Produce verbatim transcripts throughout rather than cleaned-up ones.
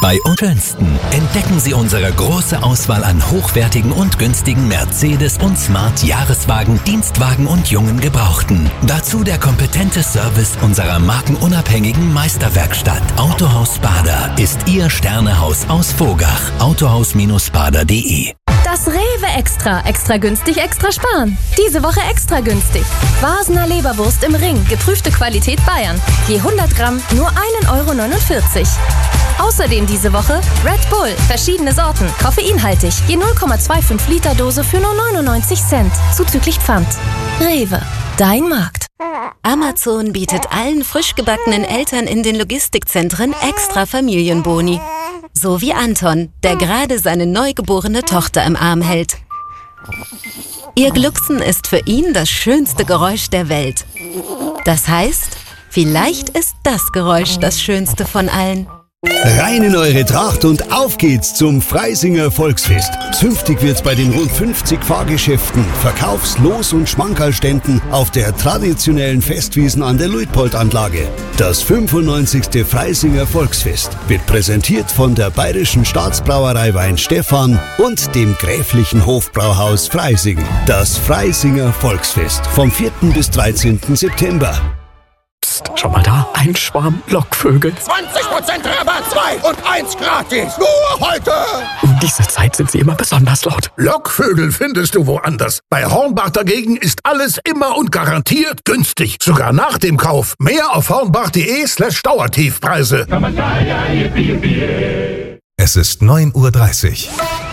Bei Otto-Günsten entdecken Sie unsere große Auswahl an hochwertigen und günstigen Mercedes- und Smart-Jahreswagen, Dienstwagen und jungen Gebrauchten. Dazu der kompetente Service unserer markenunabhängigen Meisterwerkstatt. Autohaus Bader ist Ihr Sternehaus aus Vogach. autohaus bader punkt de. Das Rewe Extra. Extra günstig, extra sparen. Diese Woche extra günstig. Vasener Leberwurst im Ring. Geprüfte Qualität Bayern. Je hundert Gramm nur ein Euro neunundvierzig. Außerdem diese Woche Red Bull. Verschiedene Sorten. Koffeinhaltig. Je null Komma fünfundzwanzig Liter Dose für nur neunundneunzig Cent. Zuzüglich Pfand. Rewe. Dein Markt. Amazon bietet allen frisch gebackenen Eltern in den Logistikzentren extra Familienboni. So wie Anton, der gerade seine neugeborene Tochter im Arm hält. Ihr Glucksen ist für ihn das schönste Geräusch der Welt. Das heißt, vielleicht ist das Geräusch das schönste von allen. Rein in eure Tracht und auf geht's zum Freisinger Volksfest. Zünftig wird's bei den rund fünfzig Fahrgeschäften, Verkaufs-, Los- und Schmankerlständen auf der traditionellen Festwiesen an der Luitpold-Anlage. Das fünfundneunzigste Freisinger Volksfest wird präsentiert von der Bayerischen Staatsbrauerei Weinstefan und dem Gräflichen Hofbrauhaus Freising. Das Freisinger Volksfest vom vierten bis dreizehnten September. Schau mal da, ein Schwarm Lockvögel. zwanzig Prozent Rabatt, zwei und eins gratis. Nur heute. Um diese Zeit sind sie immer besonders laut. Lockvögel findest du woanders. Bei Hornbach dagegen ist alles immer und garantiert günstig. Sogar nach dem Kauf. Mehr auf hornbach.de slash Dauertiefpreise. Es ist neun Uhr dreißig.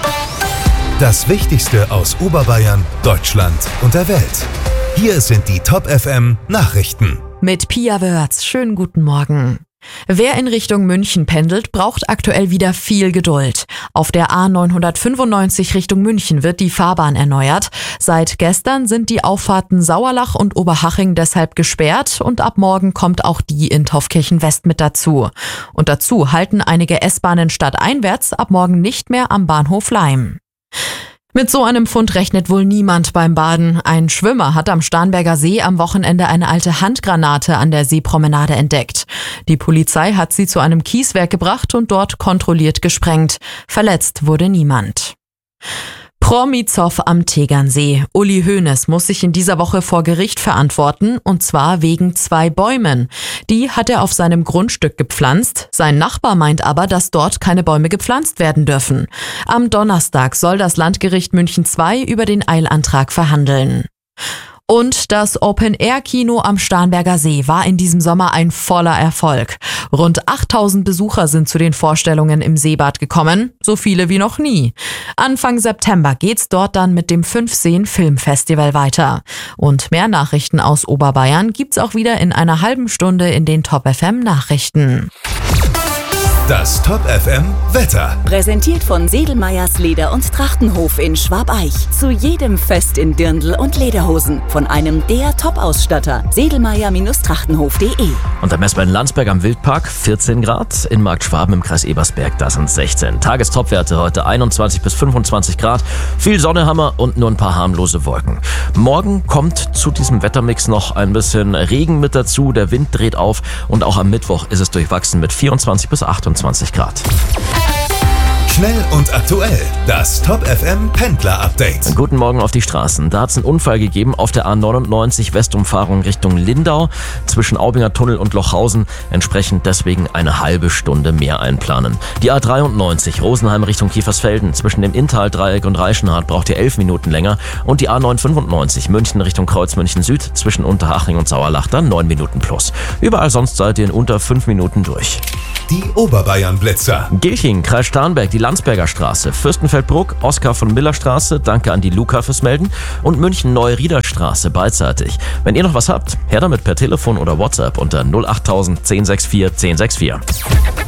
Das Wichtigste aus Oberbayern, Deutschland und der Welt. Hier sind die Top F M Nachrichten. Mit Pia Wörz. Schönen guten Morgen. Wer in Richtung München pendelt, braucht aktuell wieder viel Geduld. Auf der A neunhundertfünfundneunzig Richtung München wird die Fahrbahn erneuert. Seit gestern sind die Auffahrten Sauerlach und Oberhaching deshalb gesperrt und ab morgen kommt auch die in Taufkirchen West mit dazu. Und dazu halten einige S-Bahnen stadteinwärts ab morgen nicht mehr am Bahnhof Laim. Mit so einem Fund rechnet wohl niemand beim Baden. Ein Schwimmer hat am Starnberger See am Wochenende eine alte Handgranate an der Seepromenade entdeckt. Die Polizei hat sie zu einem Kieswerk gebracht und dort kontrolliert gesprengt. Verletzt wurde niemand. Promi-Zoff am Tegernsee. Uli Hoeneß muss sich in dieser Woche vor Gericht verantworten, und zwar wegen zwei Bäumen. Die hat er auf seinem Grundstück gepflanzt. Sein Nachbar meint aber, dass dort keine Bäume gepflanzt werden dürfen. Am Donnerstag soll das Landgericht München zwei über den Eilantrag verhandeln. Und das Open-Air-Kino am Starnberger See war in diesem Sommer ein voller Erfolg. Rund achttausend Besucher sind zu den Vorstellungen im Seebad gekommen, so viele wie noch nie. Anfang September geht's dort dann mit dem Fünfseen Filmfestival weiter. Und mehr Nachrichten aus Oberbayern gibt's auch wieder in einer halben Stunde in den Top F M Nachrichten. Das Top F M Wetter. Präsentiert von Sedelmeyers Leder- und Trachtenhof in Schwabeich. Zu jedem Fest in Dirndl und Lederhosen. Von einem der Top-Ausstatter. Sedelmeyer Trachtenhof punkt de. Und am Messmer in Landsberg am Wildpark vierzehn Grad. In Markt Schwaben im Kreis Ebersberg, da sind sechzehn. Tagestopwerte heute einundzwanzig bis fünfundzwanzig Grad. Viel Sonne haben wir und nur ein paar harmlose Wolken. Morgen kommt zu diesem Wettermix noch ein bisschen Regen mit dazu. Der Wind dreht auf und auch am Mittwoch ist es durchwachsen mit vierundzwanzig bis achtundzwanzig Grad. Schnell und aktuell. Das Top F M Pendler Update. Guten Morgen auf die Straßen. Da hat es einen Unfall gegeben auf der A neunundneunzig Westumfahrung Richtung Lindau zwischen Aubinger Tunnel und Lochhausen. Entsprechend deswegen eine halbe Stunde mehr einplanen. Die A dreiundneunzig Rosenheim Richtung Kiefersfelden zwischen dem Inntal-Dreieck und Reichenhard braucht ihr elf Minuten länger. Und die A neunhundertfünfundneunzig München Richtung Kreuzmünchen Süd zwischen Unterhaching und Sauerlach dann neun Minuten plus. Überall sonst seid ihr in unter fünf Minuten durch. Die Oberbayern-Blitzer. Gilching, Kreis Starnberg, die Landsberger Straße, Fürstenfeldbruck, Oskar von Miller Straße, danke an die Luca fürs Melden und München Neue Rieder Straße beidseitig. Wenn ihr noch was habt, her damit per Telefon oder WhatsApp unter null achttausend zehn sechs vier zehn sechs vier.